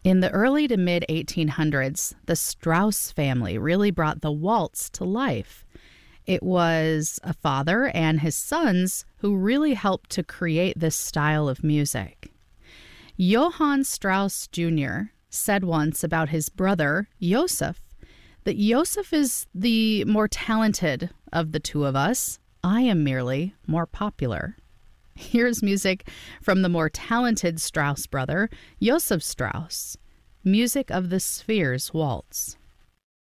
In the early to mid 1800s, the Strauss family really brought the waltz to life. It was a father and his sons who really helped to create this style of music. Johann Strauss Jr. said once about his brother, Joseph, that Joseph is the more talented of the two of us. I am merely more popular. Here's music from the more talented Strauss brother, Joseph Strauss, Music of the Spheres Waltz.